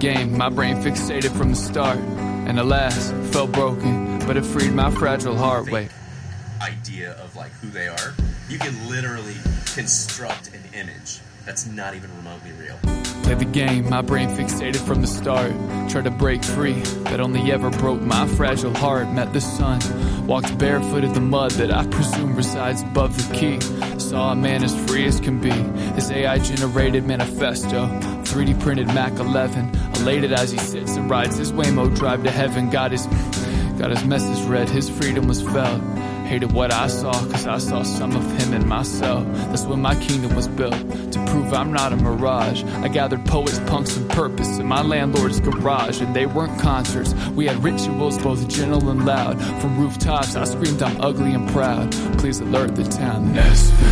game, my brain fixated from the start, and alas, felt broken, but it freed my fragile heart. Wait. Idea of like who they are, you can literally construct an image that's not even remotely real. Play the game, my brain fixated from the start. Tried to break free, that only ever broke my fragile heart. Met the sun, walked barefoot in the mud that I presume resides above the key. Saw a man as free as can be, his AI-generated manifesto, 3D printed Mac 11, elated as he sits and rides his Waymo drive to heaven. Got his message read, his freedom was felt. Hated what I saw, cause I saw some of him in myself. That's when my kingdom was built, to prove I'm not a mirage. I gathered poets, punks, and purpose in my landlord's garage. And they weren't concerts, we had rituals both gentle and loud. From rooftops I screamed I'm ugly and proud. Please alert the town.